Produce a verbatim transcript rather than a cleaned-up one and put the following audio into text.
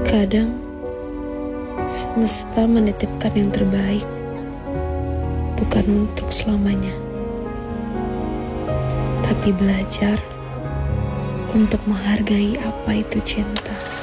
Kadang semesta menitipkan yang terbaik, bukan untuk selamanya, tapi belajar untuk menghargai apa itu cinta.